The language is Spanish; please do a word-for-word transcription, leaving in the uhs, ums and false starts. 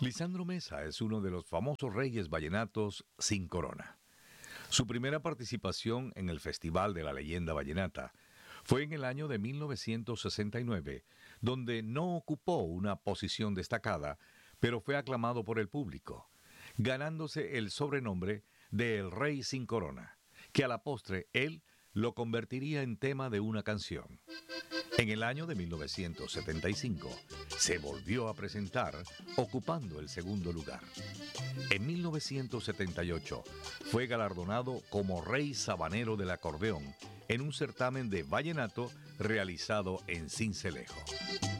Lisandro Mesa es uno de los famosos reyes vallenatos sin corona. Su primera participación en el Festival de la Leyenda Vallenata fue en el año de mil novecientos sesenta y nueve, donde no ocupó una posición destacada, pero fue aclamado por el público, ganándose el sobrenombre de El Rey sin Corona, que a la postre él lo convertiría en tema de una canción. En el año de mil novecientos setenta y cinco se volvió a presentar ocupando el segundo lugar. En mil novecientos setenta y ocho fue galardonado como Rey Sabanero del Acordeón en un certamen de vallenato realizado en Sincelejo.